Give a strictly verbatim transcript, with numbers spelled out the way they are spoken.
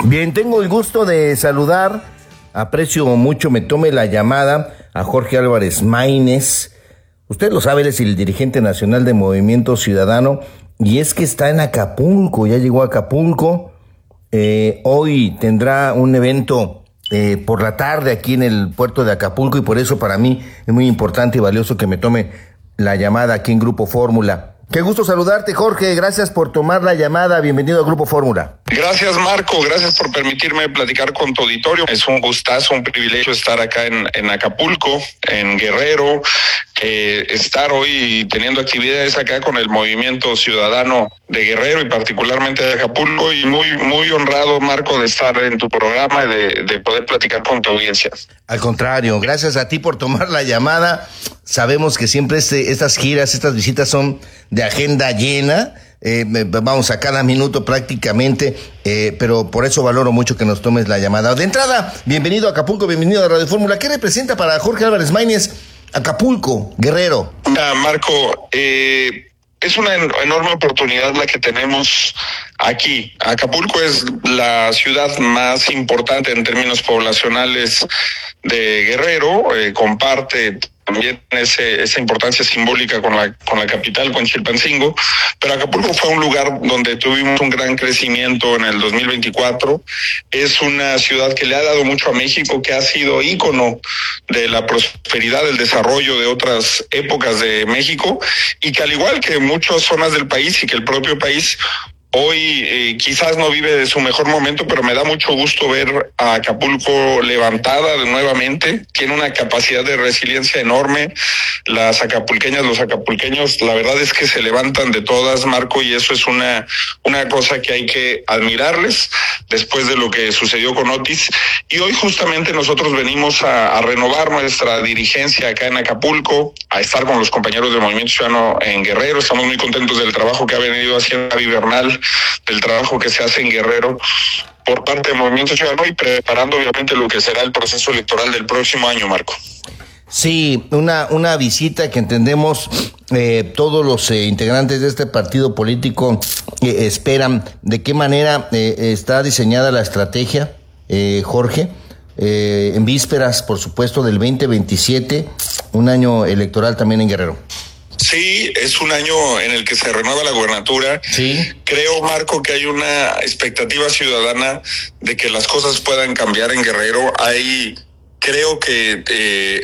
Bien, tengo el gusto de saludar, aprecio mucho, me tome la llamada a Jorge Álvarez Maínez. Usted lo sabe, él es el dirigente nacional de Movimiento Ciudadano y es que está en Acapulco, ya llegó a Acapulco. Eh, hoy tendrá un evento eh, por la tarde aquí en el puerto de Acapulco y por eso para mí es muy importante y valioso que me tome la llamada aquí en Grupo Fórmula. Qué gusto saludarte, Jorge, gracias por tomar la llamada, bienvenido a Grupo Fórmula. Gracias, Marco, gracias por permitirme platicar con tu auditorio. Es un gustazo, un privilegio estar acá en, en Acapulco, en Guerrero, eh, estar hoy teniendo actividades acá con el Movimiento Ciudadano de Guerrero y particularmente de Acapulco, y muy muy honrado, Marco, de estar en tu programa y de, de poder platicar con tu audiencia. Al contrario, gracias a ti por tomar la llamada. Sabemos que siempre este, estas giras, estas visitas son de agenda llena, eh, vamos a cada minuto prácticamente, eh, pero por eso valoro mucho que nos tomes la llamada. De entrada, bienvenido a Acapulco, bienvenido a Radio Fórmula. ¿Qué representa para Jorge Álvarez Maínez Acapulco, Guerrero? Ah, Marco, eh, es una en- enorme oportunidad la que tenemos aquí. Acapulco es la ciudad más importante en términos poblacionales de Guerrero, eh, comparte también ese, esa importancia simbólica con la con la capital, con Chilpancingo, pero Acapulco fue un lugar donde tuvimos un gran crecimiento en el dos mil veinticuatro. Es una ciudad que le ha dado mucho a México, que ha sido ícono de la prosperidad, del desarrollo de otras épocas de México, y que al igual que muchas zonas del país y que el propio país, hoy eh, quizás no vive de su mejor momento, pero me da mucho gusto ver a Acapulco levantada de nuevamente. Tiene una capacidad de resiliencia enorme. Las acapulqueñas, los acapulqueños, la verdad es que se levantan de todas, Marco, y eso es una, una cosa que hay que admirarles después de lo que sucedió con Otis. Y hoy justamente nosotros venimos a, a renovar nuestra dirigencia acá en Acapulco, a estar con los compañeros del Movimiento Ciudadano en Guerrero. Estamos muy contentos del trabajo que ha venido haciendo Gaby Bernal, del trabajo que se hace en Guerrero por parte del Movimiento Ciudadano y preparando obviamente lo que será el proceso electoral del próximo año, Marco. Sí, una, una visita que entendemos eh, todos los eh, integrantes de este partido político eh, esperan. ¿De qué manera eh, está diseñada la estrategia, eh, Jorge? Eh, en vísperas, por supuesto, del veinte veintisiete, un año electoral también en Guerrero. Sí, es un año en el que se renueva la gubernatura. Sí. Creo, Marco, que hay una expectativa ciudadana de que las cosas puedan cambiar en Guerrero. Hay, creo que eh,